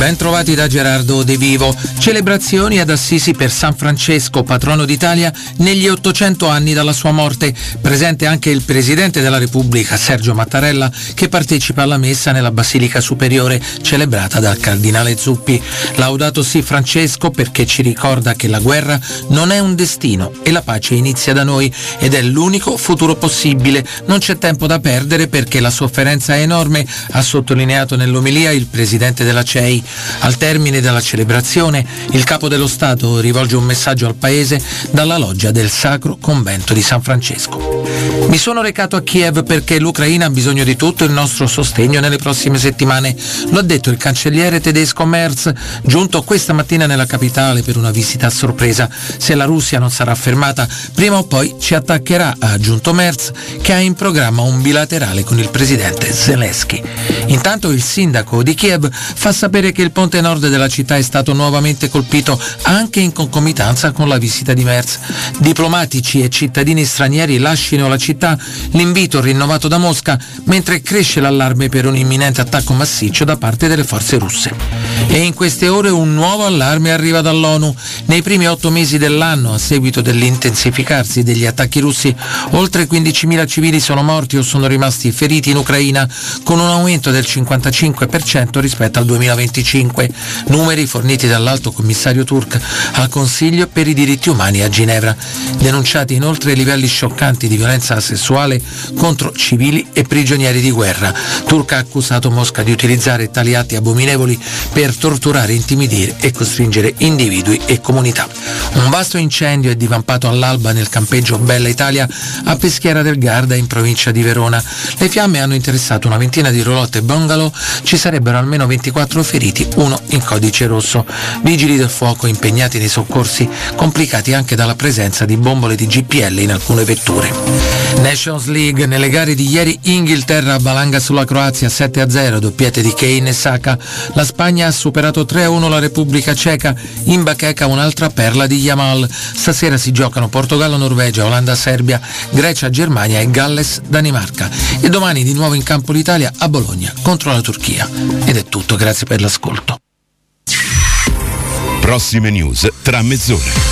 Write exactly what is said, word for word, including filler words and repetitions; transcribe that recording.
Ben trovati da Gerardo De Vivo. Celebrazioni ad Assisi per San Francesco, patrono d'Italia, negli ottocento anni dalla sua morte. Presente anche il Presidente della Repubblica, Sergio Mattarella, che partecipa alla messa nella Basilica Superiore, celebrata dal Cardinale Zuppi. Laudato sì Francesco, perché ci ricorda che la guerra non è un destino e la pace inizia da noi ed è l'unico futuro possibile. Non c'è tempo da perdere perché la sofferenza è enorme, ha sottolineato nell'omelia il Presidente della C E I. Al termine della celebrazione, il Capo dello Stato rivolge un messaggio al Paese dalla loggia del Sacro Convento di San Francesco. Mi sono recato a Kiev perché l'Ucraina ha bisogno di tutto il nostro sostegno nelle prossime settimane. Lo ha detto il cancelliere tedesco Merz, giunto questa mattina nella capitale per una visita a sorpresa. Se la Russia non sarà fermata, prima o poi ci attaccherà, ha aggiunto Merz, che ha in programma un bilaterale con il presidente Zelensky. Intanto il sindaco di Kiev fa sapere che il ponte nord della città è stato nuovamente colpito anche in concomitanza con la visita di Merz. Diplomatici e cittadini stranieri lascino la città, l'invito rinnovato da Mosca, mentre cresce l'allarme per un imminente attacco massiccio da parte delle forze russe. E in queste ore un nuovo allarme arriva dall'ONU. Nei primi otto mesi dell'anno, a seguito dell'intensificarsi degli attacchi russi, oltre quindicimila civili sono morti o sono rimasti feriti in Ucraina, con un aumento del cinquantacinque per cento rispetto al duemilaventicinque, numeri forniti dall'Alto Commissario Turk al Consiglio per i diritti umani a Ginevra. Denunciati inoltre livelli scioccanti di violenza sessuale contro civili e prigionieri di guerra. Turk ha accusato Mosca di utilizzare tali atti abominevoli per torturare, intimidire e costringere individui e comunità. Un vasto incendio è divampato all'alba nel campeggio Bella Italia a Peschiera del Garda, in provincia di Verona. Le fiamme hanno interessato una ventina di roulotte e bungalow, ci sarebbero almeno ventiquattro feriti, uno in codice rosso. Vigili del fuoco impegnati nei soccorsi, complicati anche dalla presenza di bombole di G P L in alcune vetture. Nations League, nelle gare di ieri Inghilterra avvalanga sulla Croazia sette a zero, doppiette di Kane e Saka. La Spagna ha superato tre a uno la Repubblica Ceca, in bacheca un'altra perla di Yamal. Stasera si giocano Portogallo-Norvegia, Olanda-Serbia, Grecia-Germania e Galles-Danimarca. E domani di nuovo in campo l'Italia a Bologna contro la Turchia. Ed è tutto, grazie per l'ascolto. Prossime news tra mezz'ora.